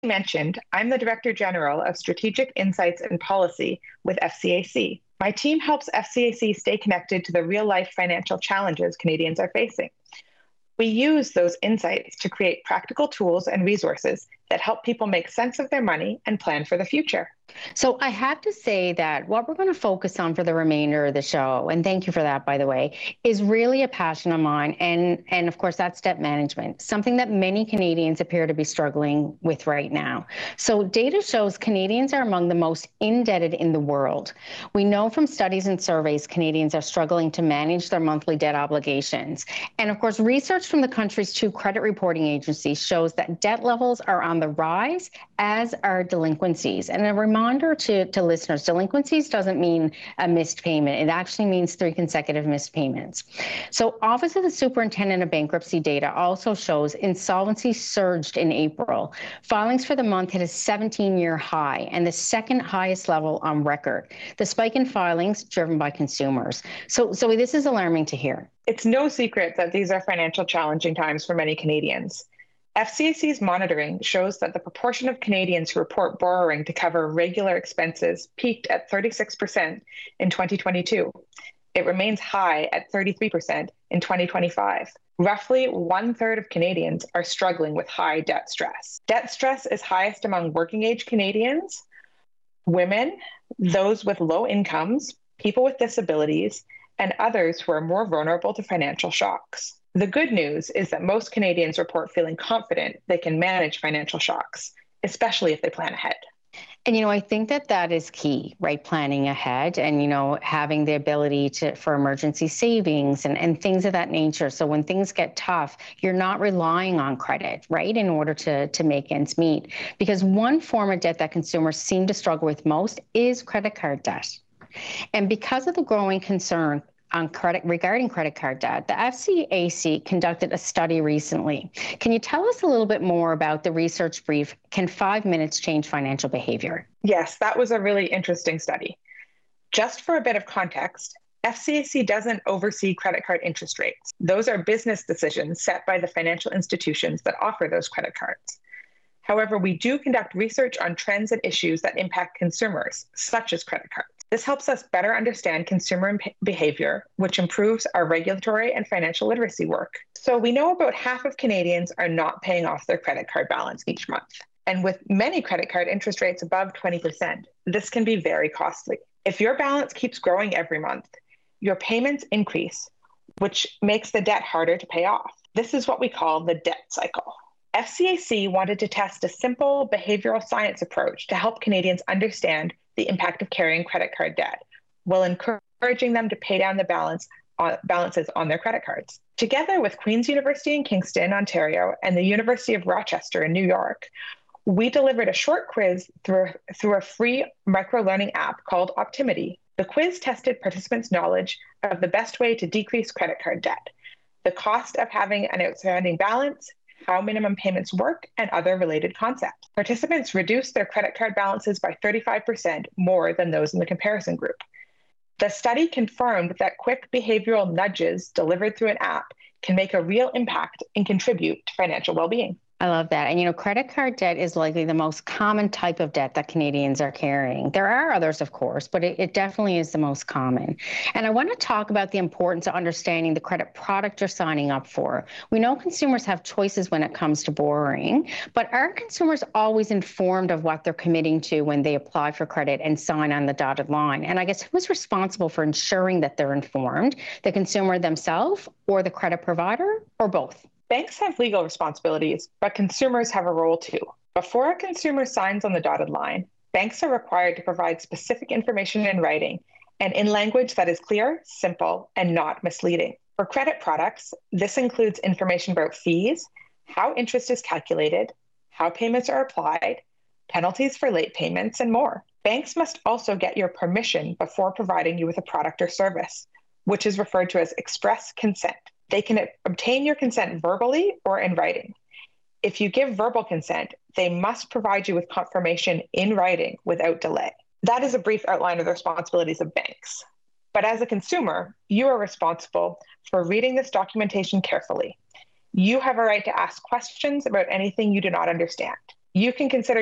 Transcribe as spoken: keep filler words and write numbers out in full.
mentioned, I'm the Director General of Strategic Insights and Policy with F C A C. My team helps F C A C stay connected to the real life financial challenges Canadians are facing. We use those insights to create practical tools and resources that help people make sense of their money and plan for the future. So I have to say that what we're going to focus on for the remainder of the show, and thank you for that, by the way, is really a passion of mine. And, and of course, that's debt management, something that many Canadians appear to be struggling with right now. So data shows Canadians are among the most indebted in the world. We know from studies and surveys Canadians are struggling to manage their monthly debt obligations. And of course, research from the country's two credit reporting agencies shows that debt levels are on the rise, as are delinquencies. And a reminder Reminder to, to listeners, delinquencies doesn't mean a missed payment. It actually means three consecutive missed payments. So Office of the Superintendent of Bankruptcy data also shows insolvency surged in April. Filings for the month hit a seventeen-year high and the second highest level on record. The spike in filings driven by consumers. So, so this is alarming to hear. It's no secret that these are financial challenging times for many Canadians. F C A C's monitoring shows that the proportion of Canadians who report borrowing to cover regular expenses peaked at thirty-six percent in twenty twenty-two. It remains high at thirty-three percent in twenty twenty-five. Roughly one third of Canadians are struggling with high debt stress. Debt stress is highest among working age Canadians, women, those with low incomes, people with disabilities, and others who are more vulnerable to financial shocks. The good news is that most Canadians report feeling confident they can manage financial shocks, especially if they plan ahead. And, you know, I think that that is key, right? Planning ahead and, you know, having the ability to for emergency savings and, and things of that nature. So when things get tough, you're not relying on credit, right, in order to, to make ends meet. Because one form of debt that consumers seem to struggle with most is credit card debt. And because of the growing concern on credit regarding credit card debt, the F C A C conducted a study recently. Can you tell us a little bit more about the research brief, Can Five Minutes Change Financial Behavior? Yes, that was a really interesting study. Just for a bit of context, F C A C doesn't oversee credit card interest rates. Those are business decisions set by the financial institutions that offer those credit cards. However, we do conduct research on trends and issues that impact consumers, such as credit cards. This helps us better understand consumer behavior, which improves our regulatory and financial literacy work. So we know about half of Canadians are not paying off their credit card balance each month. And with many credit card interest rates above twenty percent, this can be very costly. If your balance keeps growing every month, your payments increase, which makes the debt harder to pay off. This is what we call the debt cycle. F C A C wanted to test a simple behavioral science approach to help Canadians understand the impact of carrying credit card debt, while encouraging them to pay down the balance on, balances on their credit cards. Together with Queen's University in Kingston, Ontario, and the University of Rochester in New York, we delivered a short quiz through, through a free micro-learning app called Optimity. The quiz tested participants' knowledge of the best way to decrease credit card debt, the cost of having an outstanding balance, how minimum payments work, and other related concepts. Participants reduced their credit card balances by thirty-five percent more than those in the comparison group. The study confirmed that quick behavioral nudges delivered through an app can make a real impact and contribute to financial well-being. I love that. And, you know, credit card debt is likely the most common type of debt that Canadians are carrying. There are others, of course, but it, it definitely is the most common. And I want to talk about the importance of understanding the credit product you're signing up for. We know consumers have choices when it comes to borrowing, but are consumers always informed of what they're committing to when they apply for credit and sign on the dotted line? And I guess who's responsible for ensuring that they're informed, the consumer themselves or the credit provider, or both? Banks have legal responsibilities, but consumers have a role too. Before a consumer signs on the dotted line, banks are required to provide specific information in writing and in language that is clear, simple, and not misleading. For credit products, this includes information about fees, how interest is calculated, how payments are applied, penalties for late payments, and more. Banks must also get your permission before providing you with a product or service, which is referred to as express consent. They can obtain your consent verbally or in writing. If you give verbal consent, they must provide you with confirmation in writing without delay. That is a brief outline of the responsibilities of banks. But as a consumer, you are responsible for reading this documentation carefully. You have a right to ask questions about anything you do not understand. You can consider